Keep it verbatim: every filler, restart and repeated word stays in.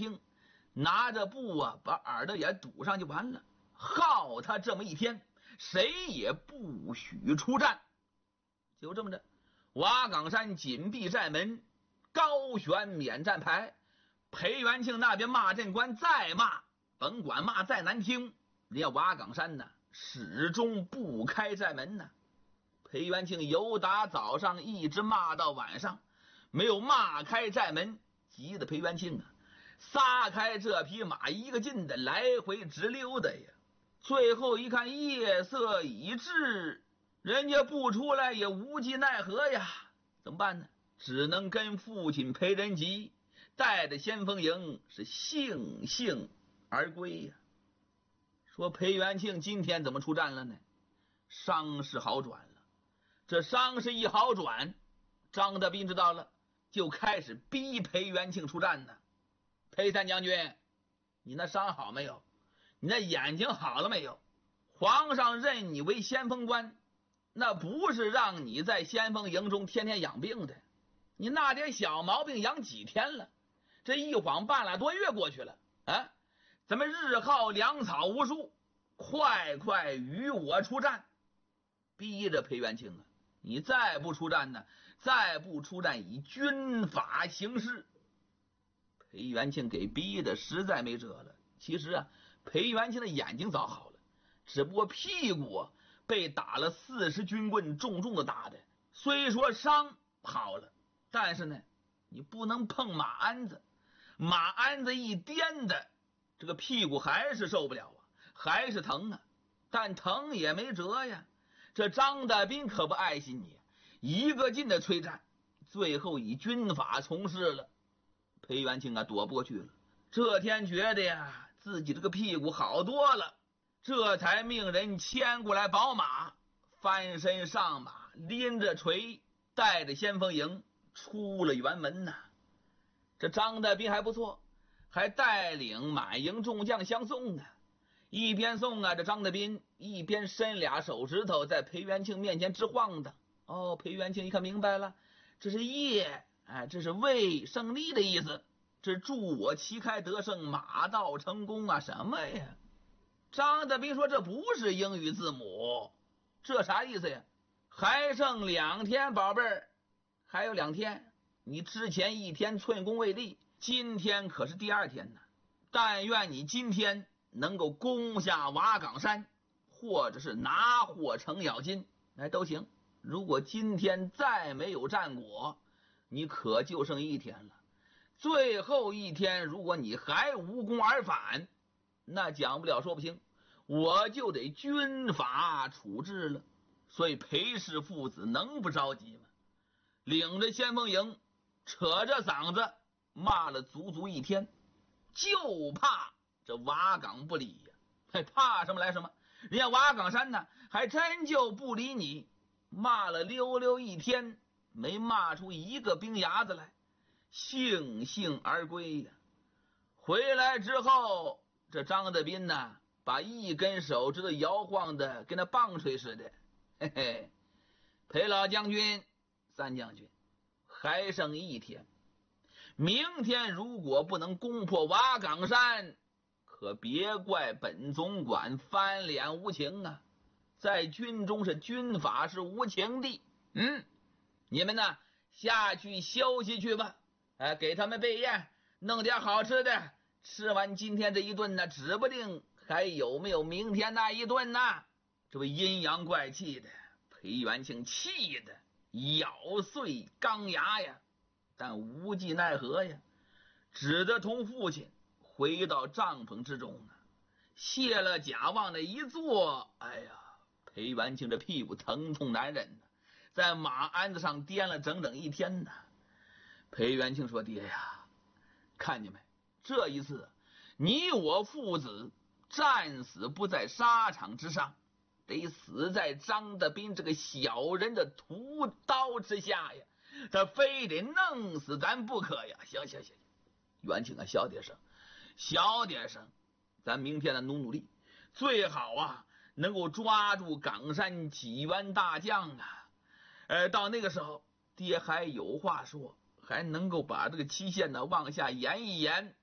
听，拿着布啊把耳朵也堵上就完了。耗他这么一天，谁也不许出战。就这么着，瓦岗山紧闭寨门，高悬免战牌。裴元庆那边骂阵官再骂，甭管骂再难听，人家瓦岗山呢始终不开寨门呢。裴元庆由打早上一直骂到晚上，没有骂开寨门，急得裴元庆啊撒开这匹马一个劲的来回直溜达呀。最后一看夜色已至，人家不出来也无计奈何呀，怎么办呢？只能跟父亲裴仁吉带着先锋营是悻悻而归呀。说裴元庆今天怎么出战了呢？伤势好转了。这伤势一好转，张德斌知道了，就开始逼裴元庆出战呢。裴三将军，你那伤好没有？你那眼睛好了没有？皇上认你为先锋官，那不是让你在先锋营中天天养病的。你那点小毛病养几天了？这一晃半拉多月过去了啊！咱们日耗粮草无数，快快与我出战！逼着裴元庆啊，你再不出战呢，再不出战以军法行事。裴元庆给逼的实在没辙了。其实啊，裴元庆的眼睛早好了，只不过屁股啊被打了四十军棍，重重的打的。虽说伤好了，但是呢，你不能碰马鞍子，马鞍子一颠的，这个屁股还是受不了啊，还是疼啊。但疼也没辙呀。这张大斌可不爱惜你，一个劲的催战，最后以军法从事了。裴元庆啊躲不过去了，这天觉得呀自己这个屁股好多了，这才命人牵过来宝马，翻身上马，拎着锤，带着先锋营出了辕门呐。这张大斌还不错，还带领满营众将相送呢。一边送啊，这张大斌一边伸俩手指头在裴元庆面前直晃荡。哦，裴元庆一看明白了，这是夜，哎，这是为胜利的意思，这祝我旗开得胜，马到成功啊，什么呀？张大斌说这不是英语字母，这啥意思呀？还剩两天，宝贝儿，还有两天，你之前一天寸功未立，今天可是第二天呢。但愿你今天能够攻下瓦岗山，或者是拿获程咬金，哎，都行。如果今天再没有战果，你可就剩一天了。最后一天，如果你还无功而返，那讲不了说不清，我就得军法处置了。所以裴氏父子能不着急吗？领着先锋营，扯着嗓子骂了足足一天，就怕这瓦岗不理呀。还怕什么来什么，人家瓦岗山呢还真就不理你。骂了溜溜一天，没骂出一个兵伢子来，悻悻而归呀。回来之后，这张大斌呢把一根手指头摇晃的跟那棒槌似的。嘿嘿，裴老将军、三将军，还剩一天，明天如果不能攻破瓦岗山，可别怪本总管翻脸无情啊！在军中是军法是无情的。嗯，你们呢下去休息去吧，哎，给他们备宴，弄点好吃的，吃完今天这一顿呢，指不定还有没有明天那一顿呢。这位阴阳怪气的裴元庆气的咬碎钢牙呀，但无计奈何呀，只得同父亲回到帐篷之中啊，卸了甲往那一坐，哎呀，裴元庆这屁股疼痛难忍呢，在马鞍子上颠了整整一天呢。裴元庆说：“爹呀，看见没？这一次你我父子战死不在沙场之上，得死在张大斌这个小人的屠刀之下呀！他非得弄死咱不可呀！行行行，元庆啊，小点声，小点声，咱明天呢努努力，最好啊能够抓住岗山几员大将啊！呃，到那个时候，爹还有话说，还能够把这个期限呢往下延一延。